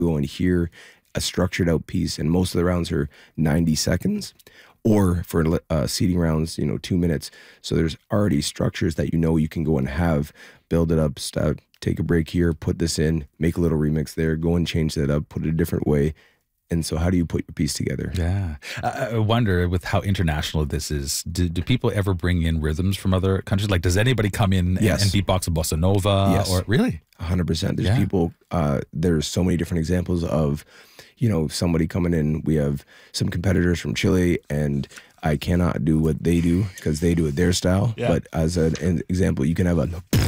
go and hear a structured out piece, and most of the rounds are 90 seconds. Or for seating rounds, 2 minutes. So there's already structures that you can go and have, build it up, stop, take a break here, put this in, make a little remix there, go and change that up, put it a different way. And so how do you put your piece together? Yeah. I wonder with how international this is, do people ever bring in rhythms from other countries? Like, does anybody come in and beatbox a bossa nova? Yes. Or really? 100%. There's people, there's so many different examples of, somebody coming in. We have some competitors from Chile, and I cannot do what they do because they do it their style. Yeah. But as an example, you can have a